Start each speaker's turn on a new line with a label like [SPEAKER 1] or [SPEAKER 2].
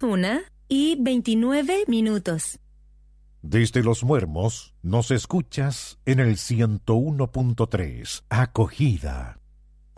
[SPEAKER 1] 1:29.
[SPEAKER 2] Desde Los Muermos nos escuchas en el 101.3. Acogida.